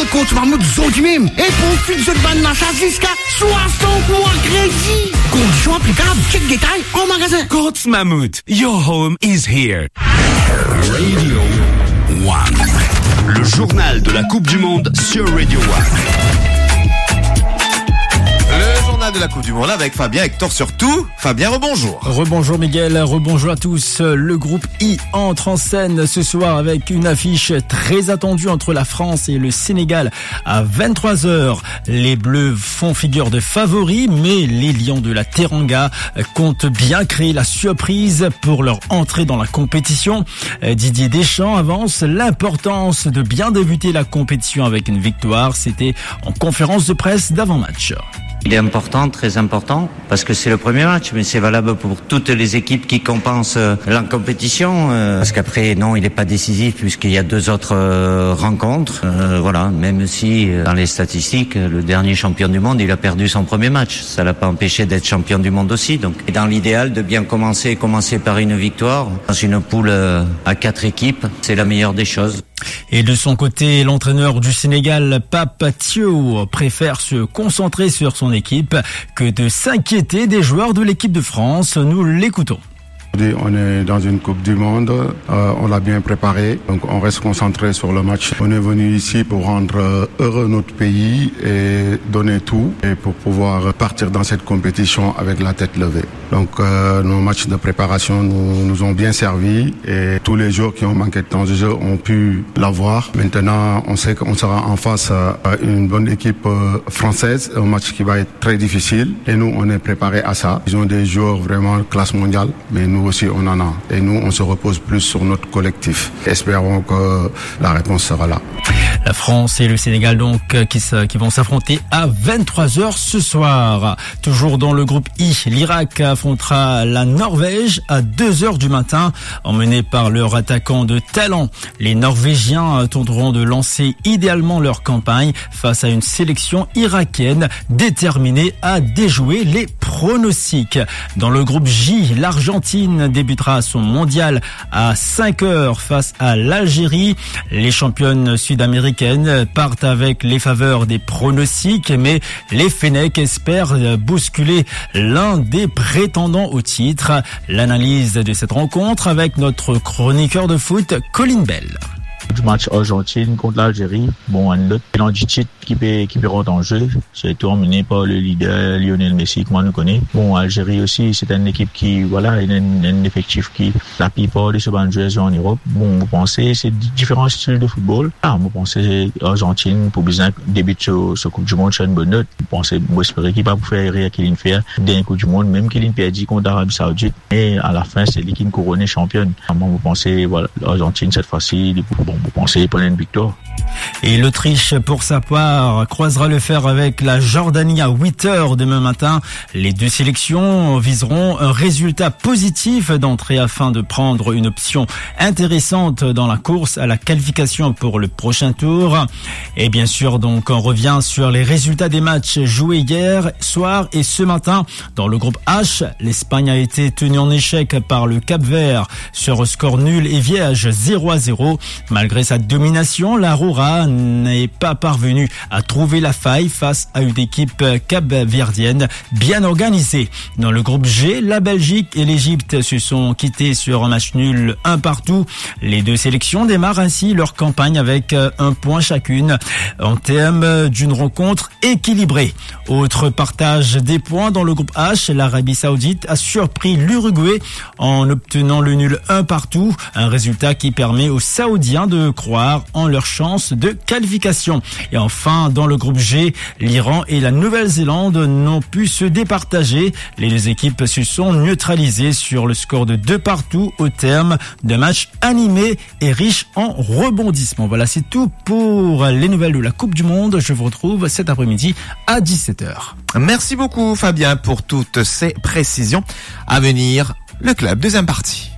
compte Mahmoud Zodimim et profite de ban d'achat jusqu'à 60 mois crédit. Conditions applicables. Check détail en magasin. Courts Mahmoud, your home is here. Radio 1. Le journal de la Coupe du Monde sur Radio 1. Le journal de la Coupe du Monde avec Fabien Hector surtout. Fabien, rebonjour. Rebonjour Miguel, rebonjour à tous. Le groupe I entre en scène ce soir avec une affiche très attendue entre la France et le Sénégal à 23h. Les Bleus font figure de favoris, mais les Lions de la Teranga comptent bien créer la surprise pour leur entrée dans la compétition. Didier Deschamps avance l'importance de bien débuter la compétition avec une victoire. C'était en conférence de presse d'avant-match. Il est important, très important, parce que c'est le premier match, mais c'est valable pour toutes les équipes qui compensent la compétition. Parce qu'après, non, il n'est pas décisif puisqu'il y a 2 autres rencontres. Voilà, même si dans les statistiques, le dernier champion du monde, il a perdu son premier match. Ça l'a pas empêché d'être champion du monde aussi. Donc, dans l'idéal, de bien commencer par une victoire dans une poule à 4 équipes, c'est la meilleure des choses. Et de son côté, l'entraîneur du Sénégal, Pape Thiaw, préfère se concentrer sur son équipe que de s'inquiéter des joueurs de l'équipe de France. Nous l'écoutons. On est dans une Coupe du Monde, on l'a bien préparé, donc on reste concentré sur le match. On est venu ici pour rendre heureux notre pays et donner tout et pour pouvoir partir dans cette compétition avec la tête levée. Donc nos matchs de préparation nous ont bien servi et tous les joueurs qui ont manqué de temps de jeu ont pu l'avoir. Maintenant, on sait qu'on sera en face à une bonne équipe française, un match qui va être très difficile et nous on est préparé à ça. Ils ont des joueurs vraiment classe mondiale, mais nous aussi on en a et nous on se repose plus sur notre collectif. Espérons que la réponse sera là. La France et le Sénégal donc qui vont s'affronter à 23h ce soir. Toujours dans le groupe I, l'Irak affrontera la Norvège à 2h du matin, emmenés par leur attaquant de talent. Les Norvégiens tenteront de lancer idéalement leur campagne face à une sélection irakienne déterminée à déjouer les pronostics. Dans le groupe J, l'Argentine débutera son mondial à 5h face à l'Algérie. Les championnes sud-américaines partent avec les faveurs des pronostics, mais les Fennecs espèrent bousculer l'un des prétendants au titre. L'analyse de cette rencontre avec notre chroniqueur de foot, Colin Bell. Du match Argentine contre l'Algérie, bon, un autre bilan du titre qui peut rentrer en jeu. C'est tout emmené par le leader Lionel Messi, que moi nous connais. Bon, Algérie aussi, c'est une équipe qui, voilà, il y a un effectif qui, la plupart de ce bandes joueurs en Europe. Bon, vous pensez, c'est différents styles de football. Vous pensez, Argentine, pour bien débuter ce Coupe du Monde, c'est une bonne note. Vous pensez, vous espérez qu'il va vous faire rire qu'il fait d'un Coupe du Monde, même qu'il perdit contre l'Arabie Saoudite. Et à la fin, c'est lui qui est couronné championne. Vous pensez, voilà, l'Argentine, cette fois-ci, bon, vous pensez pour une victoire. Et l'Autriche, pour sa part, croisera le fer avec la Jordanie à 8h demain matin. Les deux sélections viseront un résultat positif d'entrée afin de prendre une option intéressante dans la course à la qualification pour le prochain tour. Et bien sûr, donc, on revient sur les résultats des matchs joués hier soir et ce matin. Dans le groupe H, l'Espagne a été tenue en échec par le Cap-Vert sur score nul et vierge 0-0. Malgré sa domination, la Roura n'est pas parvenue à trouver la faille face à une équipe cap-verdienne bien organisée. Dans le groupe G, la Belgique et l'Égypte se sont quittés sur un match nul 1-1. Les deux sélections démarrent ainsi leur campagne avec 1 point chacune en termes d'une rencontre équilibrée. Autre partage des points dans le groupe H, l'Arabie Saoudite a surpris l'Uruguay en obtenant le nul 1-1, un résultat qui permet aux Saoudiens de croire en leur chance de qualification. Et enfin, dans le groupe G, l'Iran et la Nouvelle-Zélande n'ont pu se départager. Les deux équipes se sont neutralisées sur le score de 2-2 au terme d'un match animé et riche en rebondissements. Voilà, c'est tout pour les nouvelles de la Coupe du Monde. Je vous retrouve cet après-midi à 17h. Merci beaucoup Fabien pour toutes ces précisions. À venir, le club deuxième partie.